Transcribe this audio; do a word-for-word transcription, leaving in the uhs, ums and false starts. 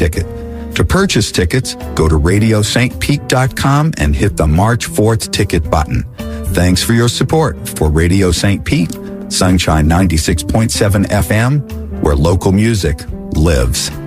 ticket. To purchase tickets, go to radio st pete dot com and hit the March fourth ticket button. Thanks for your support for Radio Saint Pete, Sunshine ninety-six point seven F M, where local music lives.